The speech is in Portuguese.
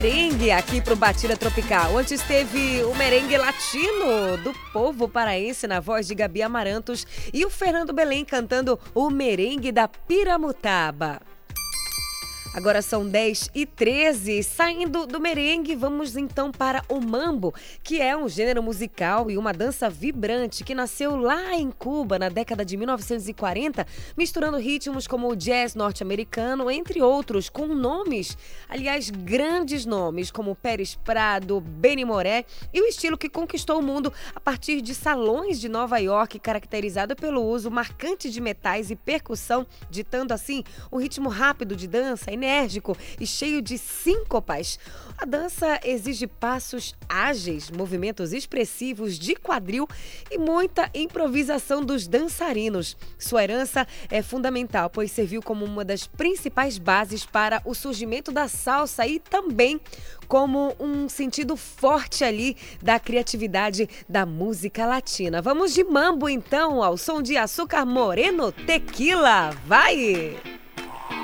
Merengue aqui pro Batida Tropical. Antes teve o merengue latino do povo paraense na voz de Gabi Amarantos e o Fernando Belém cantando o merengue da Piramutaba. Agora são 10h13, saindo do merengue, vamos então para o mambo, que é um gênero musical e uma dança vibrante que nasceu lá em Cuba na década de 1940, misturando ritmos como o jazz norte-americano, entre outros, com nomes, aliás, grandes nomes, como Pérez Prado, Benny Moré, e o estilo que conquistou o mundo a partir de salões de Nova York, caracterizado pelo uso marcante de metais e percussão, ditando assim um ritmo rápido de dança, enérgico e cheio de síncopas. A dança exige passos ágeis, movimentos expressivos de quadril e muita improvisação dos dançarinos. Sua herança é fundamental, pois serviu como uma das principais bases para o surgimento da salsa e também como um sentido forte ali da criatividade da música latina. Vamos de mambo então, ao som de Açúcar Moreno Tequila. Vai!